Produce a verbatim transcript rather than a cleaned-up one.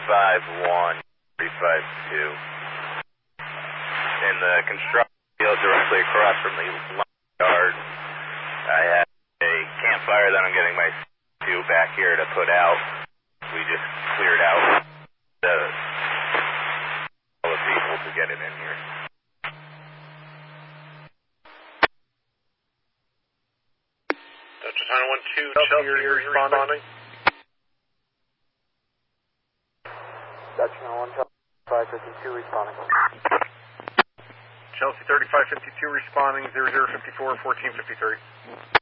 five one, three five two. In the construction field directly across from the yard, I have a campfire that I'm getting my two back here to put out. We just cleared out the all the people to get it in here. Delta nine one two, Chelsea, you're responding. Delta nine one two, thirty-five fifty-two responding. Chelsea thirty-five fifty-two responding, zero zero five four, fourteen fifty-three.